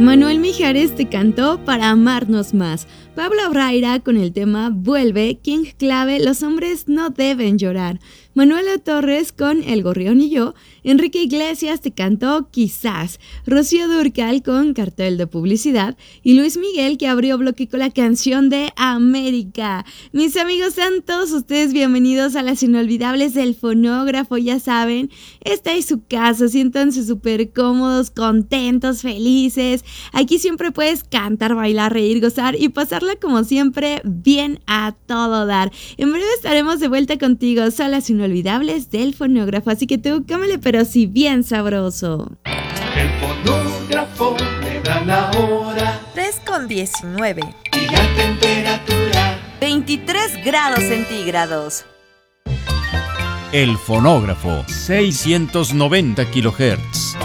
Manuel Mijares te cantó Para amarnos más. Pablo Abraira con el tema Vuelve. King Clave, Los hombres no deben llorar. Manuela Torres con El gorrión y yo. Enrique Iglesias te cantó Quizás. Rocío Dúrcal con Cartel de publicidad. Y Luis Miguel, que abrió bloque con la canción de América. Mis amigos, sean todos ustedes bienvenidos a las inolvidables del fonógrafo. Ya saben, esta es su casa. Siéntanse súper cómodos, contentos, felices. Aquí siempre puedes cantar, bailar, reír, gozar y pasarla como siempre bien a todo dar. En breve estaremos de vuelta contigo. Son las inolvidables del fonógrafo, así que tú cámele pero sí bien sabroso. El fonógrafo me da la hora 3:19 y la temperatura 23 grados centígrados. El fonógrafo, 690 kHz.